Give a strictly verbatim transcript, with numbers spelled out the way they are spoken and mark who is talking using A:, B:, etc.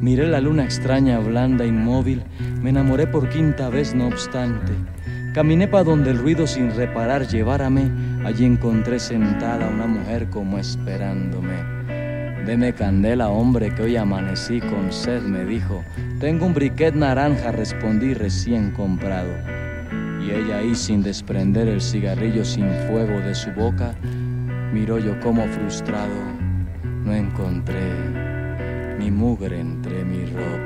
A: Miré la luna extraña, blanda, inmóvil. Me enamoré por quinta vez, no obstante. Caminé pa' donde el ruido sin reparar llevárame. Allí encontré sentada una mujer como esperándome. Deme candela, hombre, que hoy amanecí con sed, me dijo. Tengo un briquet naranja, respondí, recién comprado. Y ella ahí, sin desprender el cigarrillo sin fuego de su boca, miró yo como frustrado. No encontré ni mugre entre mi ropa.